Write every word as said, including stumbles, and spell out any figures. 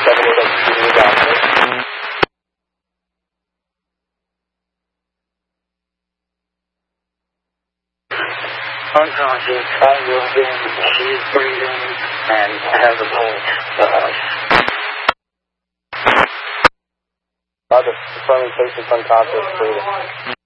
seven eight eight, doctor. Unconscious, eye moving, she's breathing, and has a pulse. Uh, the confirming patient's unconscious, breathing.